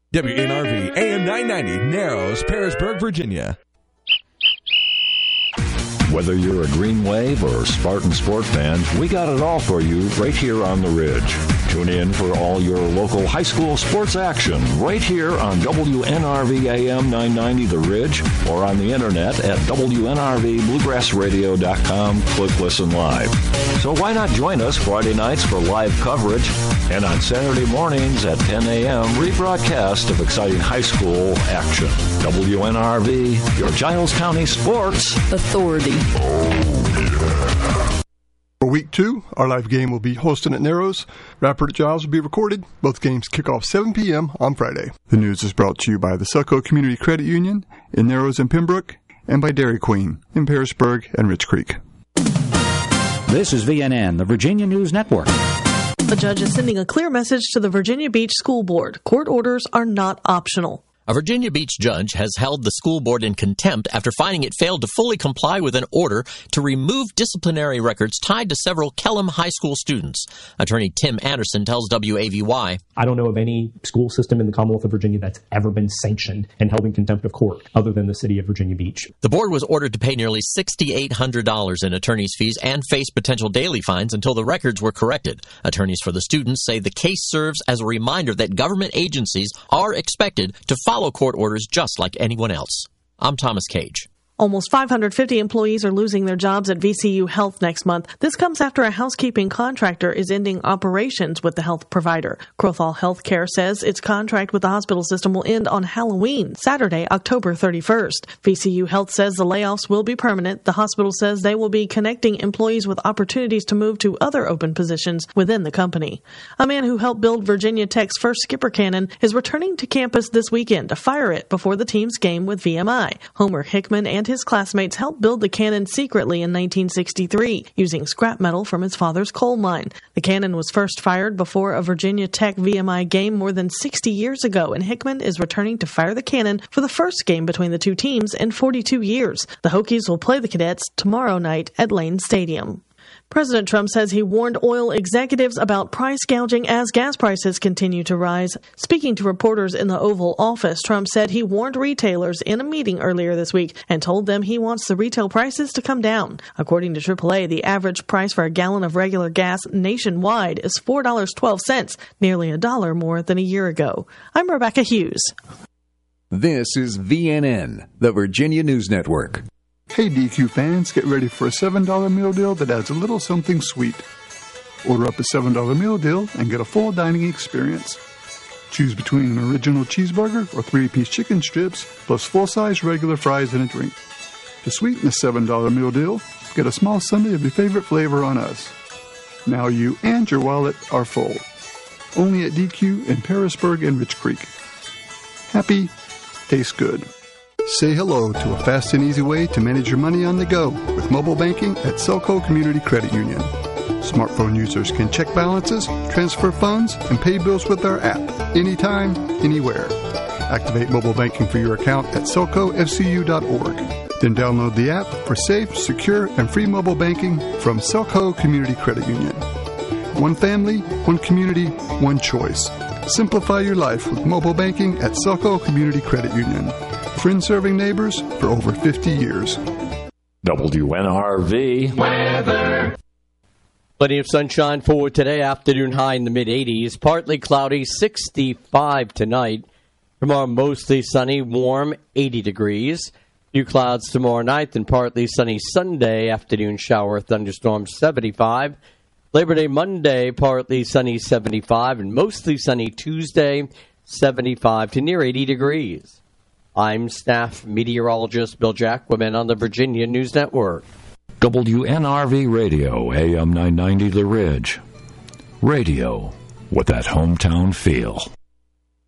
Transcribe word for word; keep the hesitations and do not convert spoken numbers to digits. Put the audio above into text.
W N R V A M nine ninety, Narrows, Parisburg, Virginia. Whether you're a Green Wave or Spartan Sport fan, we got it all for you right here on the Ridge. Tune in for all your local high school sports action right here on W N R V A M nine ninety The Ridge or on the internet at W N R V bluegrass radio dot com. Click Listen Live. So why not join us Friday nights for live coverage and on Saturday mornings at ten a.m. rebroadcast of exciting high school action. W N R V, your Giles County Sports Authority. For week two, our live game will be hosted at Narrows. Rapid at Giles will be recorded. Both games kick off seven p.m. on Friday. The news is brought to you by the Selco Community Credit Union in Narrows and Pembroke and by Dairy Queen in Parisburg and Rich Creek. This is V N N, the Virginia News Network. The judge is sending a clear message to the Virginia Beach School Board. Court orders are not optional. A Virginia Beach judge has held the school board in contempt after finding it failed to fully comply with an order to remove disciplinary records tied to several Kellam High School students. Attorney Tim Anderson tells W A V Y, I don't know of any school system in the Commonwealth of Virginia that's ever been sanctioned and held in contempt of court other than the city of Virginia Beach. The board was ordered to pay nearly six thousand eight hundred dollars in attorney's fees and face potential daily fines until the records were corrected. Attorneys for the students say the case serves as a reminder that government agencies are expected to follow court orders just like anyone else. I'm Thomas Cage. Almost five hundred fifty employees are losing their jobs at V C U Health next month. This comes after a housekeeping contractor is ending operations with the health provider. Crothall Healthcare says its contract with the hospital system will end on Halloween, Saturday, October thirty-first. V C U Health says the layoffs will be permanent. The hospital says they will be connecting employees with opportunities to move to other open positions within the company. A man who helped build Virginia Tech's first skipper cannon is returning to campus this weekend to fire it before the team's game with V M I. Homer Hickman and his classmates helped build the cannon secretly in nineteen sixty-three, using scrap metal from his father's coal mine. The cannon was first fired before a Virginia Tech V M I game more than sixty years ago, and Hickman is returning to fire the cannon for the first game between the two teams in forty-two years. The Hokies will play the Cadets tomorrow night at Lane Stadium. President Trump says he warned oil executives about price gouging as gas prices continue to rise. Speaking to reporters in the Oval Office, Trump said he warned retailers in a meeting earlier this week and told them he wants the retail prices to come down. According to triple A, the average price for a gallon of regular gas nationwide is four dollars and twelve cents, nearly a dollar more than a year ago. I'm Rebecca Hughes. This is V N N, the Virginia News Network. Hey D Q fans, get ready for a seven dollar meal deal that adds a little something sweet. Order up a seven dollar meal deal and get a full dining experience. Choose between an original cheeseburger or three-piece chicken strips, plus full-size regular fries and a drink. To sweeten the seven dollar meal deal, get a small sundae of your favorite flavor on us. Now you and your wallet are full. Only at D Q in Parisburg and Rich Creek. Happy, tastes good. Say hello to a fast and easy way to manage your money on the go with mobile banking at Selco Community Credit Union. Smartphone users can check balances, transfer funds, and pay bills with our app anytime, anywhere. Activate mobile banking for your account at selco f c u dot org. Then download the app for safe, secure, and free mobile banking from Selco Community Credit Union. One family, one community, one choice. Simplify your life with mobile banking at Selco Community Credit Union. Friends serving neighbors for over fifty years. W N R V weather. Plenty of sunshine for today. Afternoon high in the mid eighties. Partly cloudy, sixty-five tonight. Tomorrow mostly sunny, warm, eighty degrees. Few clouds tomorrow night, and partly sunny Sunday. Afternoon shower, thunderstorms, seventy-five. Labor Day Monday, partly sunny, seventy-five. And mostly sunny Tuesday, seventy-five to near eighty degrees. I'm staff meteorologist Bill Jacquemin on the Virginia News Network. W N R V Radio, A M nine ninety The Ridge. Radio with that hometown feel.